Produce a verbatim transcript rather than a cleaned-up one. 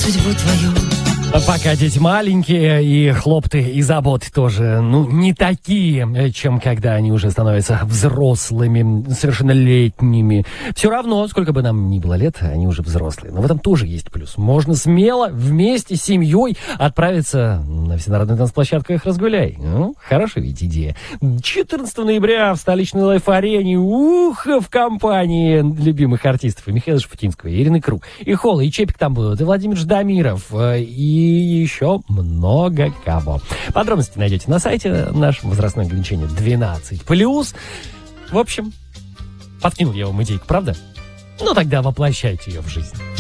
судьбу твою. Пока дети маленькие, и хлопоты, и заботы тоже, ну, не такие, чем когда они уже становятся взрослыми, совершеннолетними. Все равно, сколько бы нам ни было лет, они уже взрослые. Но в этом тоже есть плюс. Можно смело вместе с семьей отправиться на всенародную танцплощадку «Их разгуляй». Ну, хорошая ведь идея. четырнадцатого ноября в столичной лайф-арене, ух, в компании любимых артистов. И Михаила Шафутинского, и Ирины Круг, и Холла, и Чепик там будут, и Владимир Ждамиров, и И еще много кого. Подробности найдете на сайте нашего возрастное ограничение двенадцать плюс. В общем, подкинул я вам идейку, правда? Ну тогда воплощайте ее в жизнь.